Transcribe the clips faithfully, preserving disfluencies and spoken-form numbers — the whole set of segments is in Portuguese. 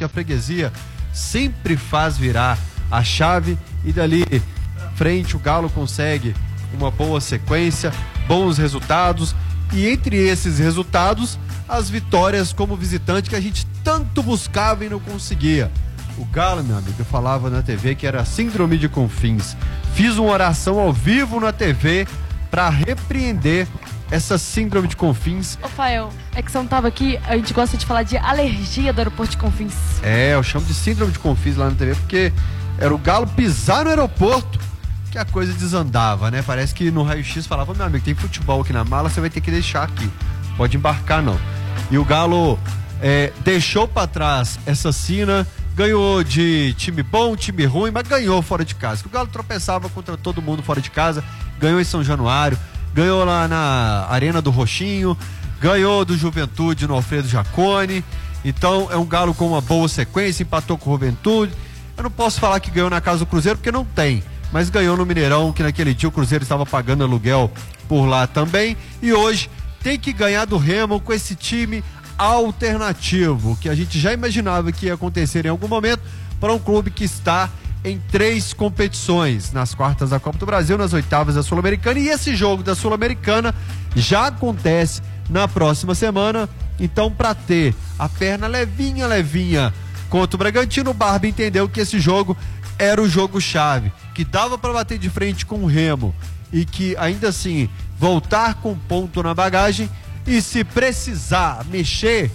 que a freguesia sempre faz virar a chave e dali pra frente o Galo consegue uma boa sequência, bons resultados e entre esses resultados as vitórias como visitante que a gente tanto buscava e não conseguia. O Galo, meu amigo, eu falava na T V que era síndrome de Confins. Fiz uma oração ao vivo na T V para repreender essa síndrome de Confins. Ô, Fael, é que você não tava aqui, a gente gosta de falar de alergia do aeroporto de Confins. É, eu chamo de síndrome de Confins lá na T V porque era o Galo pisar no aeroporto que a coisa desandava, né? Parece que no raio-x falava, meu amigo, tem futebol aqui na mala, você vai ter que deixar aqui. Pode embarcar, não. E o Galo é, deixou para trás essa sina, ganhou de time bom, time ruim, mas ganhou fora de casa. O Galo tropeçava contra todo mundo fora de casa, ganhou em São Januário, ganhou lá na Arena do Roxinho, ganhou do Juventude no Alfredo Jaconi. Então é um Galo com uma boa sequência, empatou com o Juventude. Eu não posso falar que ganhou na casa do Cruzeiro porque não tem, mas ganhou no Mineirão, que naquele dia o Cruzeiro estava pagando aluguel por lá também. E hoje tem que ganhar do Remo com esse time alternativo, que a gente já imaginava que ia acontecer em algum momento para um clube que está em três competições, nas quartas da Copa do Brasil, nas oitavas da Sul-Americana, e esse jogo da Sul-Americana já acontece na próxima semana. Então, para ter a perna levinha, levinha contra o Bragantino, o Barba entendeu que esse jogo era o jogo-chave, que dava para bater de frente com o Remo e que ainda assim voltar com ponto na bagagem. E se precisar mexer,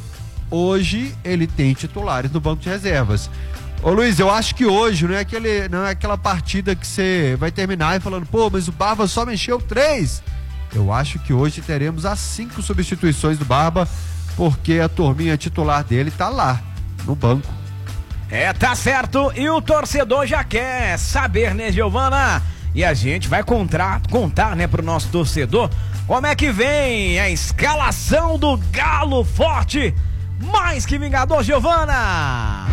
hoje ele tem titulares no banco de reservas. Ô Luiz, eu acho que hoje não é, aquele, não é aquela partida que você vai terminar e falando, pô, mas o Barba só mexeu três. Eu acho que hoje teremos as cinco substituições do Barba, porque a turminha titular dele tá lá, no banco. É, tá certo. E o torcedor já quer saber, né, Giovana? E a gente vai contar, contar, né, pro nosso torcedor como é que vem a escalação do Galo Forte. Mais que vingador, Giovana!